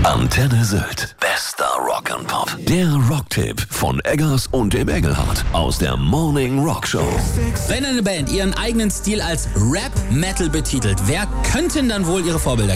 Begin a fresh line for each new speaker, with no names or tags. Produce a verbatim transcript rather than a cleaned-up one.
Antenne Sylt. Bester Rock'n'Pop. Der Rocktipp von Eggers und dem Engelhardt aus der Morning Rock Show.
Wenn eine Band ihren eigenen Stil als Rap-Metal betitelt, wer könnten dann wohl ihre Vorbilder